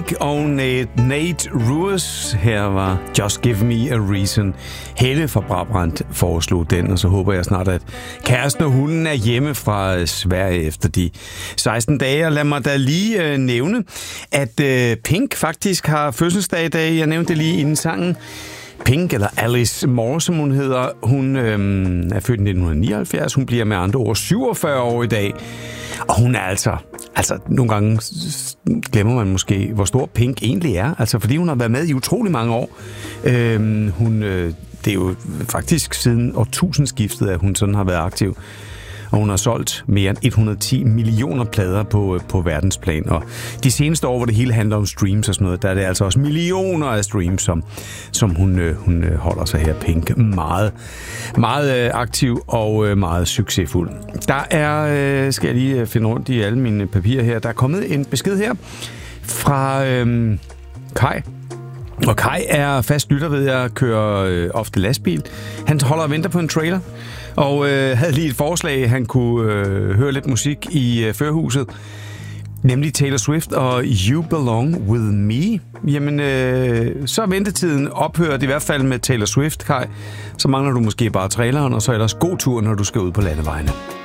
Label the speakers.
Speaker 1: Pink og Nate Ruess. Her var Just Give Me a Reason. Helle fra Brabrand foreslog den, og så håber jeg snart, at kæresten og hunden er hjemme fra Sverige efter de 16 dage. Og lad mig da lige nævne, at Pink faktisk har fødselsdag i dag. Jeg nævnte det lige inden sangen. Pink, eller Alice Moore, som hun hedder. Hun er født i 1979. Hun bliver med andre ord 47 år i dag. Og hun er altså nogle gange glemmer man måske, hvor stor Pink egentlig er. Altså, fordi hun har været med i utrolig mange år. Det er jo faktisk siden årtusindskiftet, at hun sådan har været aktiv. Og hun har solgt mere end 110 millioner plader på verdensplan. Og de seneste år, hvor det hele handler om streams og sådan noget, der er det altså også millioner af streams, som hun holder sig her, Pink. Meget, meget aktiv og meget succesfuld. Der er, skal jeg lige finde rundt i alle mine papirer her, der er kommet en besked her fra Kai. Og Kai er fast lytter ved, at jeg kører ofte lastbil. Han holder og venter på en trailer, og havde lige et forslag, han kunne høre lidt musik i førerhuset, nemlig Taylor Swift og You Belong With Me. Jamen, så er ventetiden ophørt, i hvert fald med Taylor Swift, Kai. Så mangler du måske bare traileren, og så ellers god tur, når du skal ud på landevejene.